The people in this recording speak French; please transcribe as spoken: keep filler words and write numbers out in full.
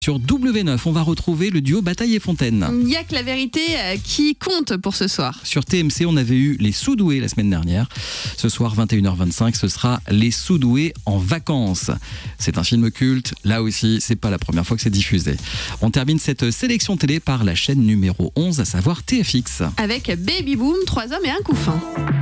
Sur W neuf, on va retrouver le duo Bataille et Fontaine. Il n'y a que la vérité qui compte pour ce soir. Sur T M C, on avait eu les Soudoués la semaine dernière. Ce soir, vingt et une heures vingt-cinq, ce sera les Soudoués en vacances. C'est un film culte. Là aussi, c'est pas la première fois que c'est diffusé. On termine cette sélection télé par la chaîne numéro onze, à savoir T F X. Avec Baby Boom, trois hommes et un couffin.